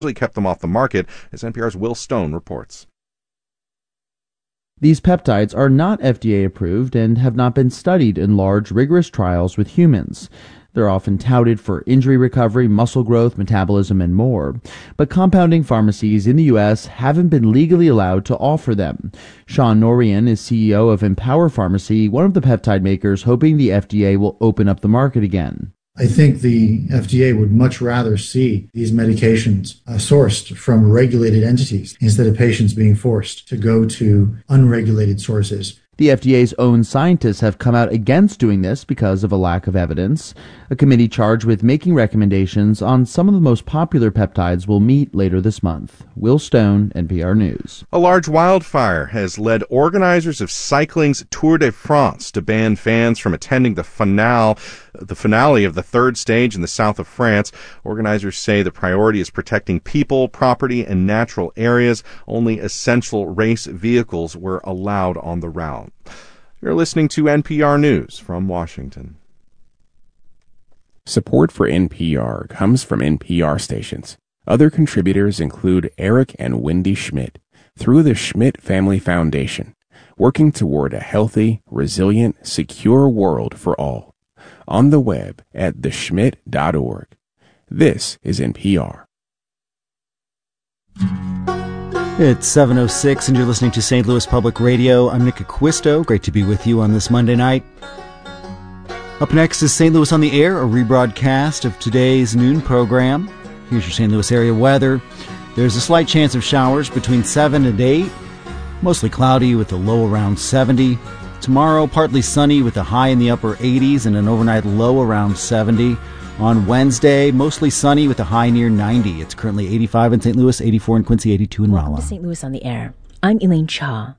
kept them off the market, as NPR's Will Stone reports. These peptides are not FDA approved and have not been studied in large, rigorous trials with humans. They're often touted for injury recovery, muscle growth, metabolism, and more. But compounding pharmacies in the U.S. haven't been legally allowed to offer them. Sean Norian is CEO of Empower Pharmacy, one of the peptide makers, hoping the FDA will open up the market again. I think the FDA would much rather see these medications sourced from regulated entities instead of patients being forced to go to unregulated sources. The FDA's own scientists have come out against doing this because of a lack of evidence. A committee charged with making recommendations on some of the most popular peptides will meet later this month. Will Stone, NPR News. A large wildfire has led organizers of cycling's Tour de France to ban fans from attending the finale of the third stage in the south of France. Organizers say the priority is protecting people, property, and natural areas. Only essential race vehicles were allowed on the route. You're listening to NPR News from Washington. Support for NPR comes from NPR stations. Other contributors include Eric and Wendy Schmidt through the Schmidt Family Foundation, working toward a healthy, resilient, secure world for all. On the web at theschmidt.org. This is NPR. It's 7:06 and you're listening to St. Louis Public Radio. I'm Nick Acquisto. Great to be with you on this Monday night. Up next is St. Louis on the Air, a rebroadcast of today's noon program. Here's your St. Louis area weather. There's a slight chance of showers between 7 and 8. Mostly cloudy with a low around 70. Tomorrow, partly sunny with a high in the upper 80s and an overnight low around 70. On Wednesday, mostly sunny with a high near 90. It's currently 85 in St. Louis, 84 in Quincy, 82 in Rolla. Welcome to St. Louis on the Air. I'm Elaine Cha.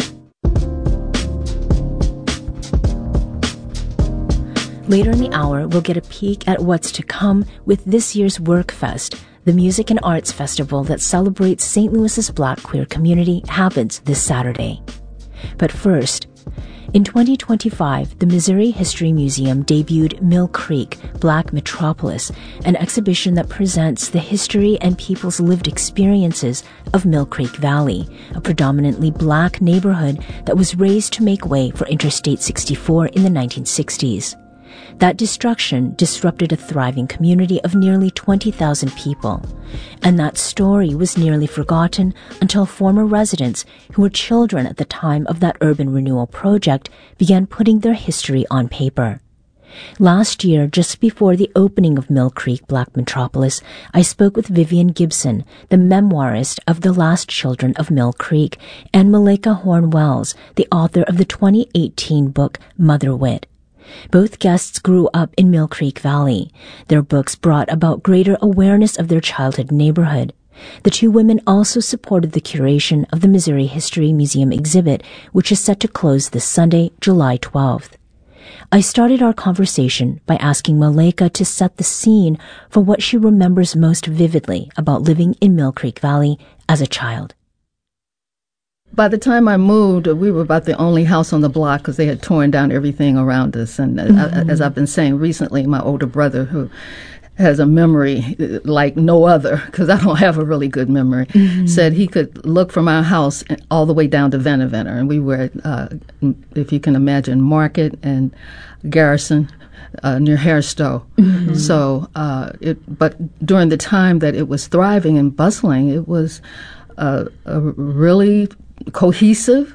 Later in the hour, we'll get a peek at what's to come with this year's WorkFest. The music and arts festival that celebrates St. Louis's Black queer community happens this Saturday. But first, in 2025, the Missouri History Museum debuted Mill Creek, Black Metropolis, an exhibition that presents the history and people's lived experiences of Mill Creek Valley, a predominantly black neighborhood that was raised to make way for Interstate 64 in the 1960s. That destruction disrupted a thriving community of nearly 20,000 people. And that story was nearly forgotten until former residents, who were children at the time of that urban renewal project, began putting their history on paper. Last year, just before the opening of Mill Creek Black Metropolis, I spoke with Vivian Gibson, the memoirist of The Last Children of Mill Creek, and Malika Horn-Wells, the author of the 2018 book Mother Wit. Both guests grew up in Mill Creek Valley. Their books brought about greater awareness of their childhood neighborhood. The two women also supported the curation of the Missouri History Museum exhibit, which is set to close this Sunday, July 12th. I started our conversation by asking Malika to set the scene for what she remembers most vividly about living in Mill Creek Valley as a child. By the time I moved, we were about the only house on the block because they had torn down everything around us. And as I've been saying recently, my older brother, who has a memory like no other, because I don't have a really good memory, said he could look from our house all the way down to Venner. And we were at, if you can imagine, Market and Garrison, near Hairstow. So, but during the time that it was thriving and bustling, it was a really cohesive,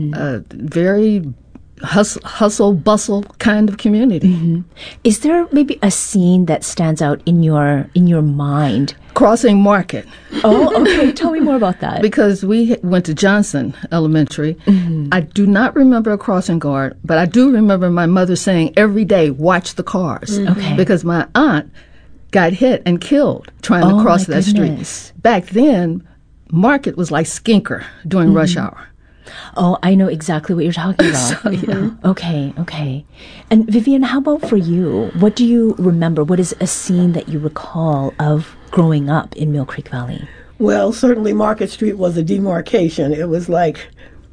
very hustle bustle kind of community. Is there maybe a scene that stands out in your mind? Crossing Market. Oh, okay. Tell me more about that. Because we went to Johnson Elementary. I do not remember a crossing guard, but I do remember my mother saying every day, watch the cars. Okay. Because my aunt got hit and killed trying to cross that street. Back then, Market was like Skinker during rush hour. Oh, I know exactly what you're talking about. So, yeah. Okay. And Vivian, how about for you? What do you remember? What is a scene that you recall of growing up in Mill Creek Valley? Well, certainly Market Street was a demarcation. It was like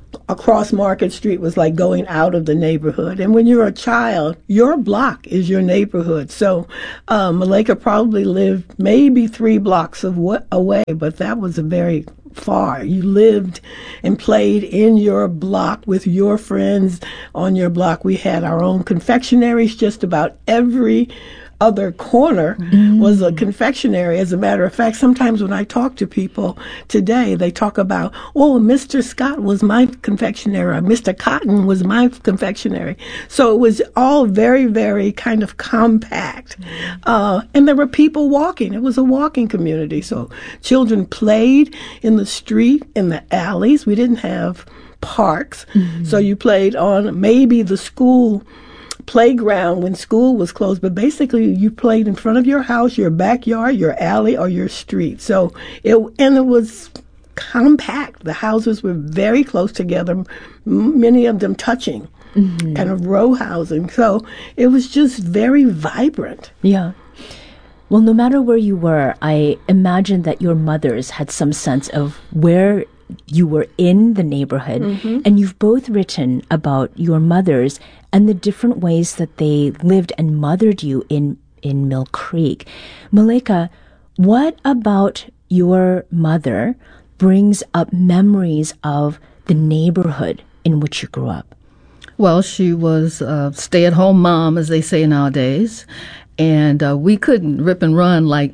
across Market Street was like going out of the neighborhood. And when you're a child, your block is your neighborhood. So Maleka probably lived maybe 3 blocks away, but that was a very far. You lived and played in your block with your friends on your block. We had our own confectionaries. Just about every other corner was a confectionery. As a matter of fact, sometimes when I talk to people today, they talk about, oh, Mr. Scott was my confectionery, or Mr. Cotton was my confectionery. So it was all very, very kind of compact. And there were people walking. It was a walking community. So children played in the street, in the alleys. We didn't have parks. So you played on maybe the school playground when school was closed, but basically you played in front of your house, your backyard, your alley, or your street. So it was compact. The houses were very close together, many of them touching, kind of row housing. So it was just very vibrant. Yeah. Well, no matter where you were, I imagine that your mothers had some sense of where you were in the neighborhood, and you've both written about your mothers and the different ways that they lived and mothered you in Mill Creek. Maleka, what about your mother brings up memories of the neighborhood in which you grew up? Well, she was a stay-at-home mom, as they say nowadays. And we couldn't rip and run like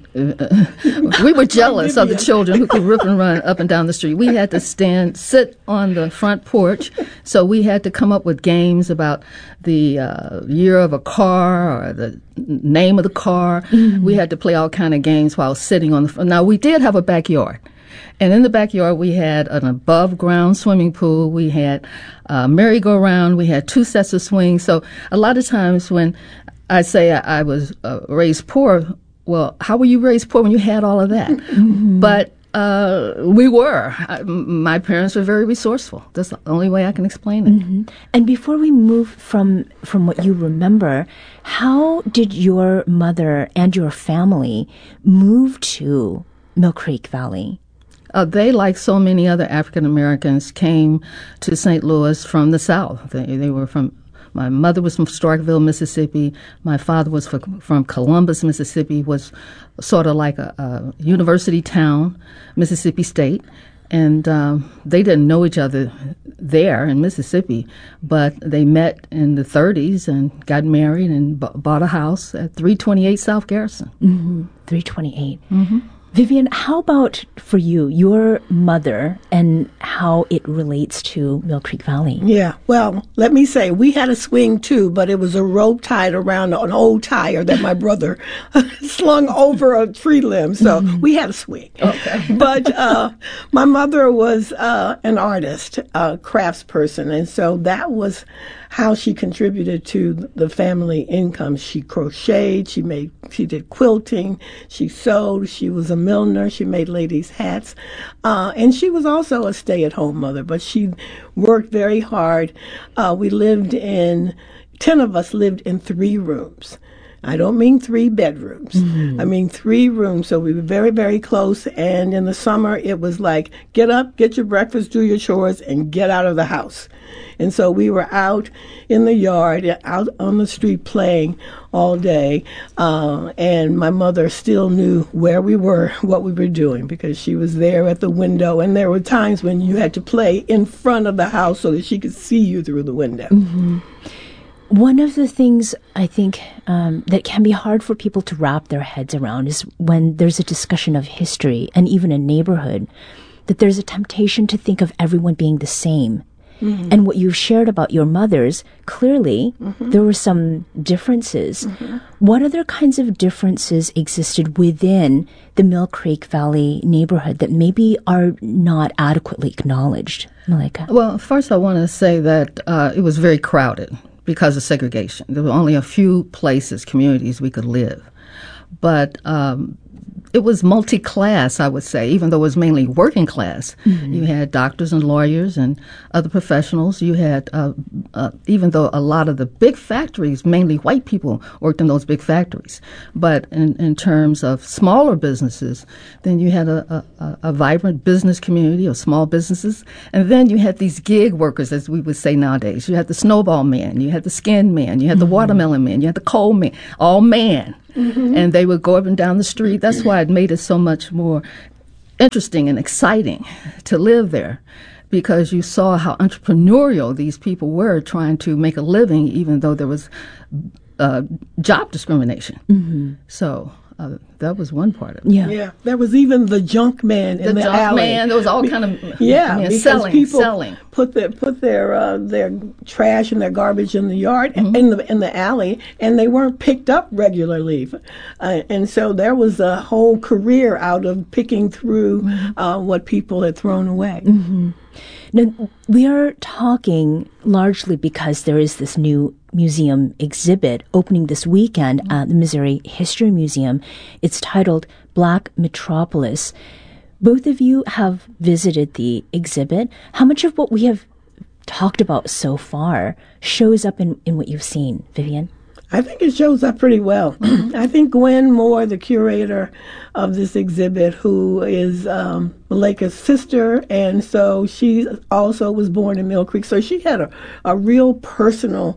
we were jealous of the children who could rip and run up and down the street. We had to sit on the front porch. So we had to come up with games about the year of a car or the name of the car. We had to play all kind of games while sitting on the front. Now, we did have a backyard. And in the backyard, we had an above-ground swimming pool. We had a merry-go-round. We had 2 sets of swings. So a lot of times when I say I was raised poor, well, how were you raised poor when you had all of that? But we were. My parents were very resourceful. That's the only way I can explain it. And before we move from what you remember, how did your mother and your family move to Mill Creek Valley? They, like so many other African Americans, came to St. Louis from the South. They were from. My mother was from Starkville, Mississippi. My father was from Columbus, Mississippi, was sort of like a university town, Mississippi State. And they didn't know each other there in Mississippi, but they met in the 30s and got married and bought a house at 328 South Garrison. 328. Vivian, how about for you, your mother, and how it relates to Mill Creek Valley? Yeah, well, let me say, we had a swing too, but it was a rope tied around an old tire that my brother slung over a tree limb. So we had a swing. Okay. But my mother was an artist, a craftsperson, and so that was how she contributed to the family income. She crocheted, she did quilting, she sewed, she was a milliner, she made ladies' hats, and she was also a stay-at-home mother, but she worked very hard. 10 of us lived in 3 rooms. I don't mean 3 bedrooms. I mean 3 rooms. So we were very, very close. And in the summer, it was like, get up, get your breakfast, do your chores, and get out of the house. And so we were out in the yard, out on the street playing all day. And my mother still knew where we were, what we were doing, because she was there at the window. And there were times when you had to play in front of the house so that she could see you through the window. One of the things I think that can be hard for people to wrap their heads around is when there's a discussion of history and even a neighborhood, that there's a temptation to think of everyone being the same. And what you've shared about your mothers, clearly there were some differences. What other kinds of differences existed within the Mill Creek Valley neighborhood that maybe are not adequately acknowledged? Maleka? Well, first I want to say that it was very crowded because of segregation. There were only a few places, communities we could live. But it was multi-class, I would say, even though it was mainly working class. You had doctors and lawyers and other professionals. You had, even though a lot of the big factories, mainly white people worked in those big factories. But in terms of smaller businesses, then you had a vibrant business community of small businesses. And then you had these gig workers, as we would say nowadays. You had the snowball man, you had the skin man, you had the watermelon man, you had the coal man, all man. And they would go up and down the street. That's why it made it so much more interesting and exciting to live there, because you saw how entrepreneurial these people were trying to make a living, even though there was job discrimination. So that was one part of it. Yeah, there was even the junk man in the junk alley. Man, there was all kind of because selling, people put their trash and their garbage in the yard in the alley, and they weren't picked up regularly, and so there was a whole career out of picking through what people had thrown away. Now, we are talking largely because there is this new museum exhibit opening this weekend at the Missouri History Museum. It's titled Black Metropolis. Both of you have visited the exhibit. How much of what we have talked about so far shows up in what you've seen, Vivian? I think it shows up pretty well. I think Gwen Moore, the curator of this exhibit, who is Maleka's sister, and so she also was born in Mill Creek, so she had a real personal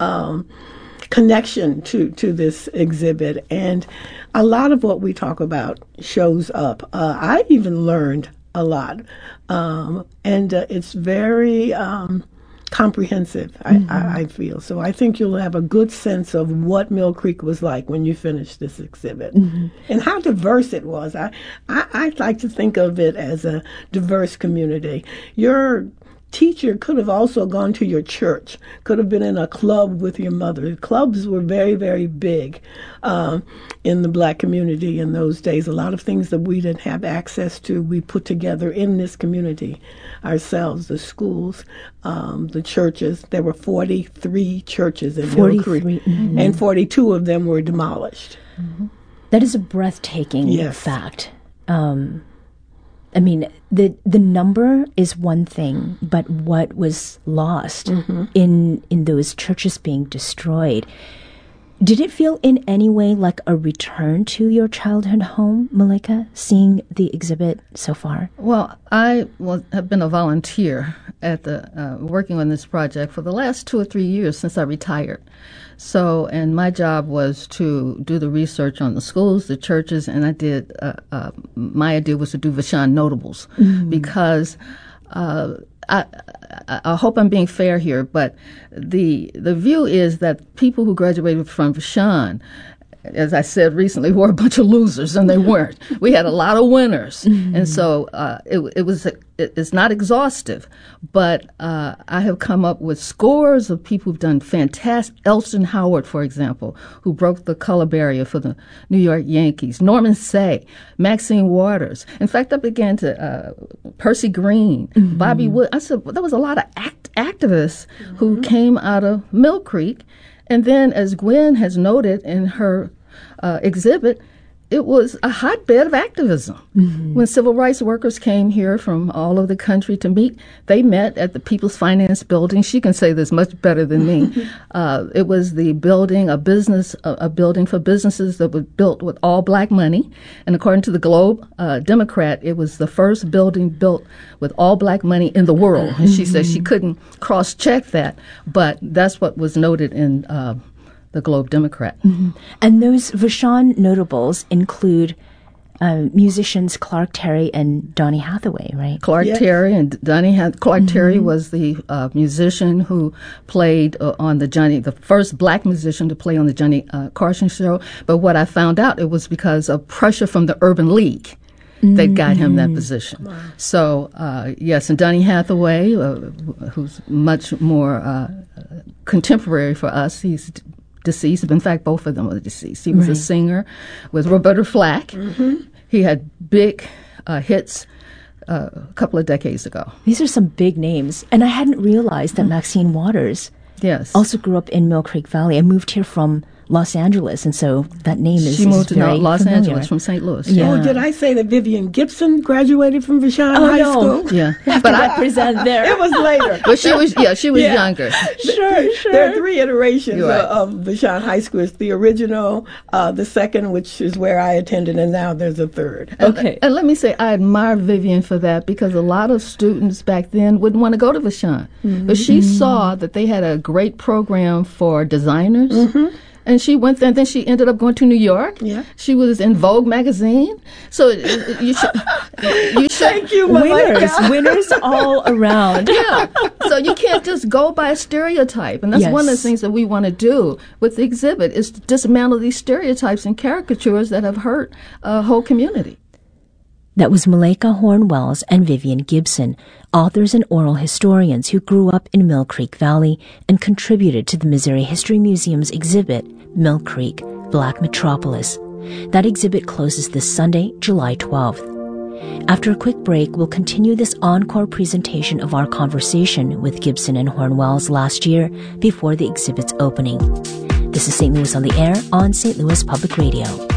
connection to this exhibit, and a lot of what we talk about shows up. I even learned a lot, and it's very comprehensive, I feel. So I think you'll have a good sense of what Mill Creek was like when you finish this exhibit and how diverse it was. I like to think of it as a diverse community. Your teacher could have also gone to your church, could have been in a club with your mother. Clubs were very, very big in the black community in those days. A lot of things that we didn't have access to, we put together in this community ourselves, the schools, the churches. There were 43 churches in Mill Creek, and 42 of them were demolished. That is a breathtaking fact. I mean, the number is one thing, but what was lost in those churches being destroyed. Did it feel in any way like a return to your childhood home, Maleka, seeing the exhibit so far? Well, I have been a volunteer at the working on this project for the last 2 or 3 years since I retired. So, and my job was to do the research on the schools, the churches, and I did, my idea was to do Vashon Notables, because I hope I'm being fair here, but the view is that people who graduated from Vashon, as I said recently, were a bunch of losers, and they weren't. We had a lot of winners, and so it's not exhaustive, but I have come up with scores of people who've done fantastic. Elston Howard, for example, who broke the color barrier for the New York Yankees. Norman Say, Maxine Waters. In fact, I began to Percy Green, Bobby Wood. I said, well, there was a lot of activists who came out of Mill Creek. And then, as Gwen has noted in her exhibit, it was a hotbed of activism. When civil rights workers came here from all over the country to meet, they met at the People's Finance Building. She can say this much better than me. It was the building, a building for businesses that was built with all black money. And according to the Globe Democrat, it was the first building built with all black money in the world. And she said she couldn't cross-check that, but that's what was noted in the Globe Democrat. And those Vashon Notables include musicians Clark Terry and Donny Hathaway, right? Clark Terry and Donny Clark Terry was the musician who played on the first black musician to play on the Johnny Carson show. But what I found out, it was because of pressure from the Urban League that got him that position. Wow. So, yes, and Donny Hathaway, who's much more contemporary for us, he's deceased. In fact, both of them are deceased. He was a singer with Roberta Flack. He had big hits a couple of decades ago. These are some big names. And I hadn't realized that Maxine Waters also grew up in Mill Creek Valley and moved here from Los Angeles, and so that name is She moved to very Los familiar. Angeles from St. Louis. Yeah. Oh, did I say that Vivian Gibson graduated from Vashon High School? Yeah. But I present there. It was later. But she was Yeah. younger. Sure. There are 3 iterations You're right. of Vashon High School. It's the original, the second, which is where I attended, and now there's a third. Okay. And let me say, I admire Vivian for that, because a lot of students back then wouldn't want to go to Vashon. But she saw that they had a great program for designers. And she went there, and then she ended up going to New York. Yeah. She was in Vogue magazine. So you should. Thank you, Winners all around. Yeah. So you can't just go by a stereotype. And that's one of the Yes. things that we want to do with the exhibit, is to dismantle these stereotypes and caricatures that have hurt a whole community. That was Malaika Horn-Wells and Vivian Gibson, authors and oral historians who grew up in Mill Creek Valley and contributed to the Missouri History Museum's exhibit, Mill Creek, Black Metropolis. That exhibit closes this Sunday, July 12th. After a quick break, we'll continue this encore presentation of our conversation with Gibson and Horn-Wells last year before the exhibit's opening. This is St. Louis on the Air on St. Louis Public Radio.